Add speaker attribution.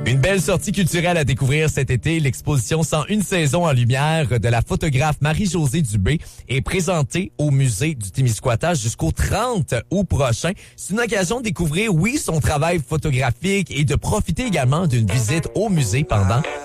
Speaker 1: Une belle sortie culturelle à découvrir cet été. L'exposition 101 saisons en lumière de la photographe Marie-Josée Dubé est présentée au musée du Témiscouata jusqu'au 30 août prochain. C'est une occasion de découvrir, oui, son travail photographique et de profiter également d'une visite au musée pendant